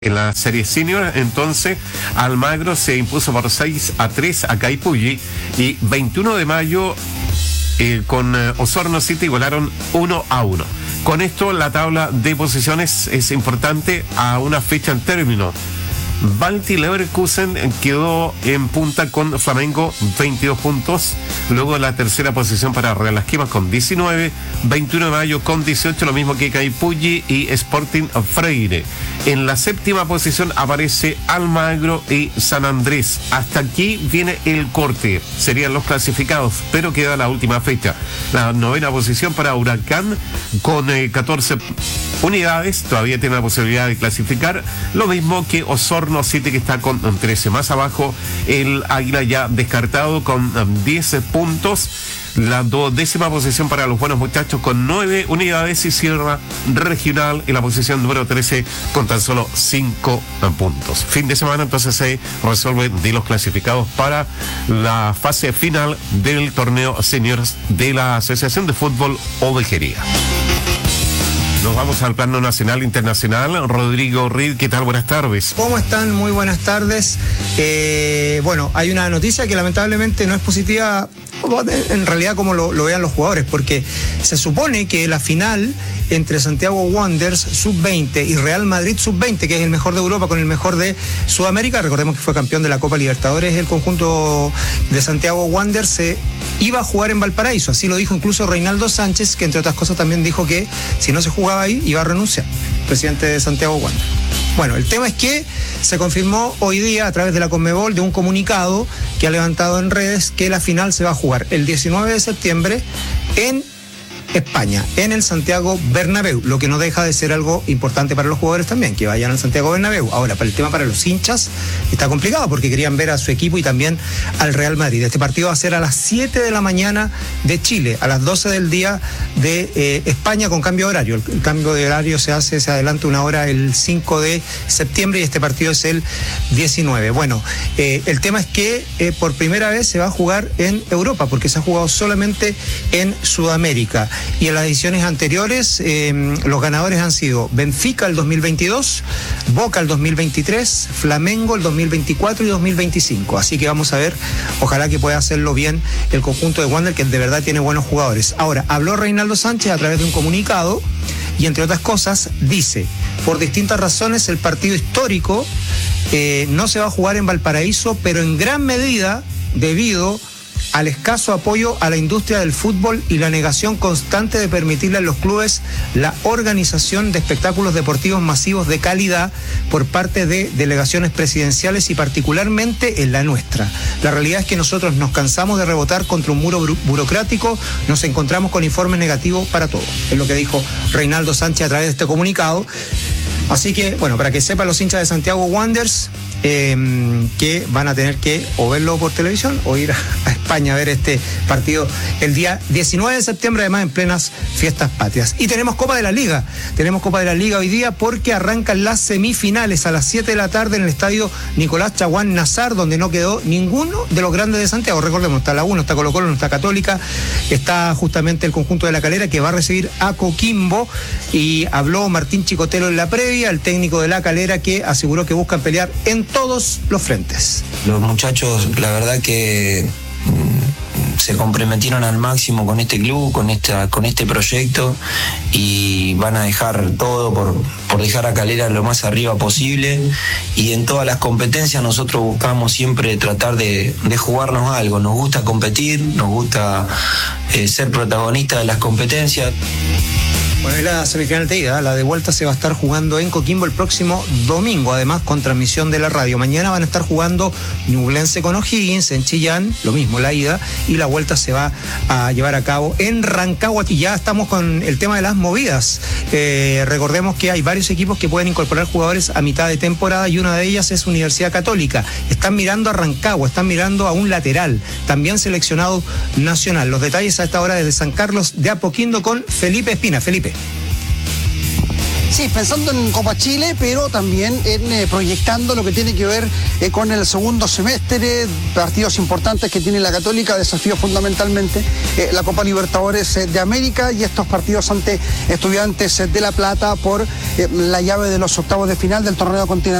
En la serie senior, entonces, Almagro se impuso por 6-3 a Caipulli y 21 de mayo con Osorno City igualaron 1-1. Con esto, la tabla de posiciones es importante a una fecha en término. Balti Leverkusen quedó en punta con Flamengo, 22 puntos. Luego la tercera posición para Real Las Quimas con 19. 21 de mayo con 18, lo mismo que Caipulli y Sporting Freire. En la séptima posición aparece Almagro y San Andrés. Hasta aquí viene el corte. Serían los clasificados, pero queda la última fecha. La novena posición para Huracán con 14 unidades. Todavía tiene la posibilidad de clasificar. Lo mismo que Osorno City, que está con 13. Más abajo, el Águila ya descartado con 10 puntos. La 12ª posición para los buenos muchachos con 9 unidades y Sierra Regional en la posición número 13 con tan solo 5 puntos. Fin de semana entonces se resuelven de los clasificados para la fase final del torneo seniors de la Asociación de Fútbol Ovejería. Nos vamos al plano nacional e internacional. Rodrigo Reed, ¿qué tal? Buenas tardes. ¿Cómo están? Muy buenas tardes. Bueno, hay una noticia que lamentablemente no es positiva, en realidad como lo vean los jugadores, porque se supone que la final entre Santiago Wanderers sub-20 y Real Madrid sub-20, que es el mejor de Europa con el mejor de Sudamérica, recordemos que fue campeón de la Copa Libertadores, el conjunto de Santiago Wanderers se iba a jugar en Valparaíso. Así lo dijo incluso Reinaldo Sánchez, que entre otras cosas también dijo que si no se jugaba ahí iba a renunciar, presidente de Santiago Wanderers. Bueno, el tema es que se confirmó hoy día a través de la Conmebol, de un comunicado que ha levantado en redes, que la final se va a jugar el 19 de septiembre en España, en el Santiago Bernabéu, lo que no deja de ser algo importante para los jugadores también, que vayan al Santiago Bernabéu. Ahora, para el tema para los hinchas está complicado porque querían ver a su equipo y también al Real Madrid. Este partido va a ser a las 7 de la mañana de Chile, a las 12 del día de España, con cambio de horario. El cambio de horario se adelanta una hora el 5 de septiembre y este partido es el 19. Bueno, el tema es que por primera vez se va a jugar en Europa, porque se ha jugado solamente en Sudamérica. Y en las ediciones anteriores, los ganadores han sido Benfica el 2022, Boca el 2023, Flamengo el 2024 y 2025. Así que vamos a ver, ojalá que pueda hacerlo bien el conjunto de Wander, que de verdad tiene buenos jugadores. Ahora, habló Reinaldo Sánchez a través de un comunicado y entre otras cosas dice: por distintas razones el partido histórico no se va a jugar en Valparaíso, pero en gran medida debido al escaso apoyo a la industria del fútbol y la negación constante de permitirle a los clubes la organización de espectáculos deportivos masivos de calidad por parte de delegaciones presidenciales y particularmente en la nuestra. La realidad es que nosotros nos cansamos de rebotar contra un muro burocrático, nos encontramos con informes negativos para todo. Es lo que dijo Reinaldo Sánchez a través de este comunicado. Así que, bueno, para que sepan los hinchas de Santiago Wanderers, que van a tener que o verlo por televisión o ir a España a ver este partido el día 19 de septiembre, además en plenas fiestas patrias. Y tenemos Copa de la Liga hoy día, porque arrancan las semifinales a las 7 de la tarde en el estadio Nicolás Chaguán Nazar, donde no quedó ninguno de los grandes de Santiago. Recordemos, está la 1, está Colo-Colo, no está Católica, está justamente el conjunto de La Calera, que va a recibir a Coquimbo, y habló Martín Chicotelo en la previa, el técnico de La Calera, que aseguró que buscan pelear en todos los frentes. Los muchachos, la verdad que se comprometieron al máximo con este club, con este proyecto, y van a dejar todo por dejar a Calera lo más arriba posible. Y en todas las competencias nosotros buscamos siempre tratar de jugarnos algo. Nos gusta competir, nos gusta ser protagonistas de las competencias. Bueno, y la semifinal de ida, la de vuelta se va a estar jugando en Coquimbo el próximo domingo, además con transmisión de la radio. Mañana van a estar jugando Ñublense con O'Higgins en Chillán, lo mismo la ida, y la vuelta se va a llevar a cabo en Rancagua. Y ya estamos con el tema de las movidas. Recordemos que hay varios equipos que pueden incorporar jugadores a mitad de temporada y una de ellas es Universidad Católica. Están mirando a Rancagua, están mirando a un lateral, también seleccionado nacional. Los detalles a esta hora desde San Carlos de Apoquindo con Felipe Espina. Felipe. Sí, pensando en Copa Chile, pero también en proyectando lo que tiene que ver con el segundo semestre, partidos importantes que tiene la Católica, desafíos fundamentalmente la Copa Libertadores de América y estos partidos ante Estudiantes de La Plata por la llave de los octavos de final del torneo continental.